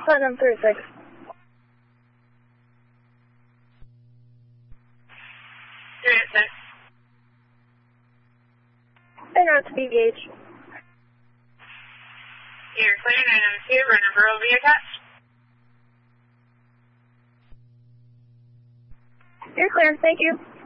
Platinum 36. And now it's BVH. You're clear, 992, runner girl will be attached. You're clear, thank you.